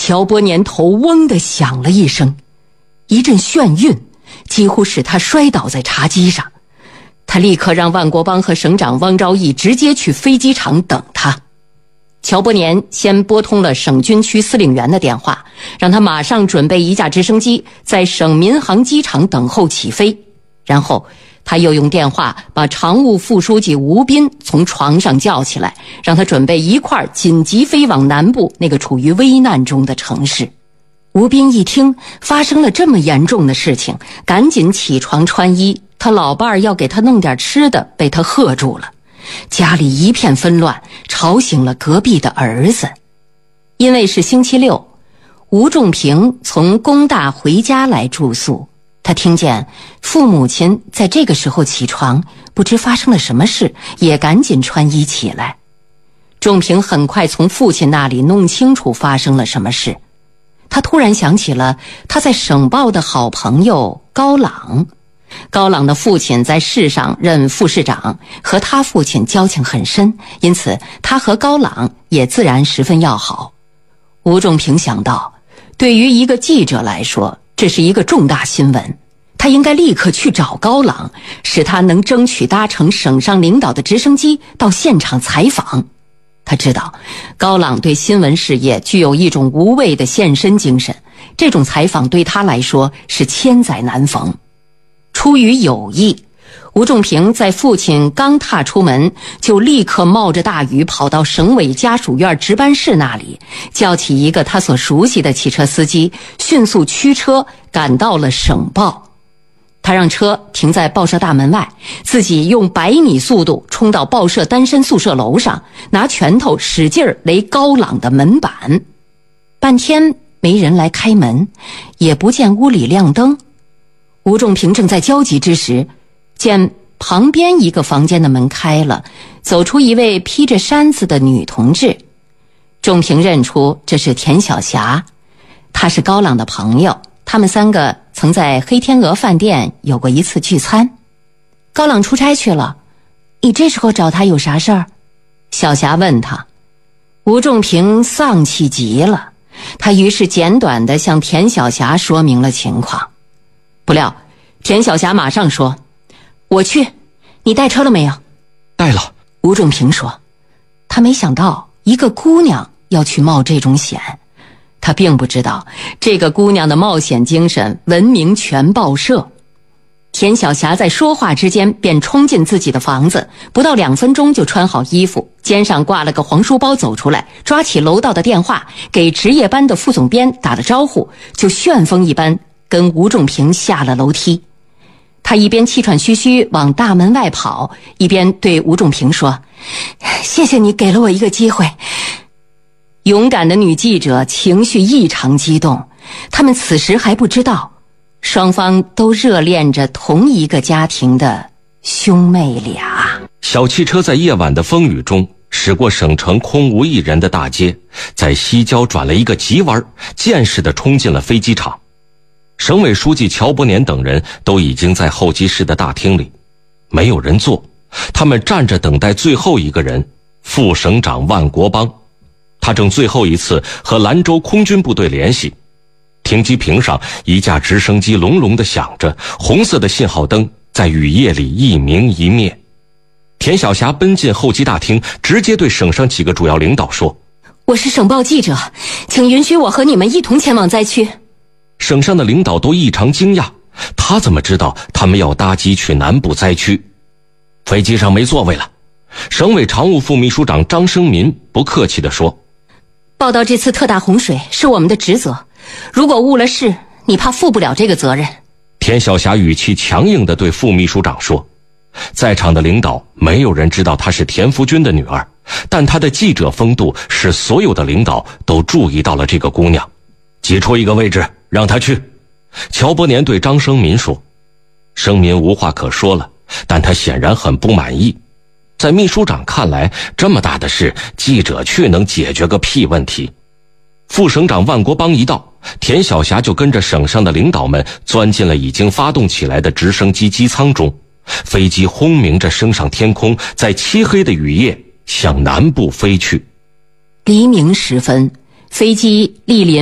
乔伯年头嗡地响了一声，一阵眩晕几乎使他摔倒在茶几上。他立刻让万国邦和省长汪昭义直接去飞机场等他。乔伯年先拨通了省军区司令员的电话，让他马上准备一架直升机在省民航机场等候起飞。然后他又用电话把常务副书记吴斌从床上叫起来，让他准备一块紧急飞往南部那个处于危难中的城市。吴斌一听发生了这么严重的事情，赶紧起床穿衣，他老伴儿要给他弄点吃的被他喝住了。家里一片纷乱，吵醒了隔壁的儿子。因为是星期六，吴仲平从工大回家来住宿，他听见父母亲在这个时候起床，不知发生了什么事，也赶紧穿衣起来。仲平很快从父亲那里弄清楚发生了什么事。他突然想起了他在省报的好朋友高朗。高朗的父亲在市上任副市长，和他父亲交情很深，因此他和高朗也自然十分要好。吴仲平想到，对于一个记者来说，这是一个重大新闻，他应该立刻去找高朗，使他能争取搭乘省上领导的直升机到现场采访。他知道高朗对新闻事业具有一种无畏的献身精神，这种采访对他来说是千载难逢。出于友谊，吴仲平在父亲刚踏出门，就立刻冒着大雨跑到省委家属院值班室那里，叫起一个他所熟悉的汽车司机，迅速驱车赶到了省报。他让车停在报社大门外，自己用100米速度冲到报社单身宿舍楼上，拿拳头使劲擂高朗的门板。半天没人来开门，也不见屋里亮灯。吴仲平正在焦急之时，见旁边一个房间的门开了，走出一位披着衫子的女同志。仲平认出这是田晓霞，她是高朗的朋友，他们3个曾在黑天鹅饭店有过一次聚餐。高朗出差去了，你这时候找他有啥事儿？晓霞问他。吴仲平丧气极了，他于是简短地向田晓霞说明了情况。不料田晓霞马上说，我去，你带车了没有？ 带了。 吴仲平说，他没想到一个姑娘要去冒这种险，他并不知道这个姑娘的冒险精神闻名全报社。田晓霞在说话之间便冲进自己的房子，不到2分钟就穿好衣服，肩上挂了个黄书包走出来，抓起楼道的电话给值夜班的副总编打了招呼，就旋风一般跟吴仲平下了楼梯。他一边气喘吁吁往大门外跑，一边对吴仲平说，谢谢你给了我一个机会。勇敢的女记者情绪异常激动，他们此时还不知道，双方都热恋着同一个家庭的兄妹俩。 小汽车在夜晚的风雨中驶过省城空无一人的大街，在西郊转了一个急弯，见识地冲进了飞机场。省委书记乔伯年等人都已经在候机室的大厅里，没有人坐，他们站着等待最后一个人，副省长万国邦。他正最后一次和兰州空军部队联系。停机坪上一架直升机隆隆地响着，红色的信号灯在雨夜里一明一灭。田晓霞奔进候机大厅，直接对省上几个主要领导说， 我是省报记者，请允许我和你们一同前往灾区。 省上的领导都异常惊讶，他怎么知道他们要搭机去南部灾区？飞机上没座位了。省委常务副秘书长张生民不客气地说， 报道这次特大洪水是我们的职责，如果误了事，你怕负不了这个责任。 田晓霞语气强硬地对副秘书长说，在场的领导没有人知道她是田福军的女儿，但她的记者风度使所有的领导都注意到了这个姑娘。挤出一个位置让她去。乔伯年对张生民说。生民无话可说了，但他显然很不满意。在秘书长看来，这么大的事，记者去能解决个屁问题。副省长万国邦一到，田晓霞就跟着省上的领导们钻进了已经发动起来的直升机机舱中。飞机轰鸣着升上天空，在漆黑的雨夜向南部飞去。 黎明时分，飞机莅临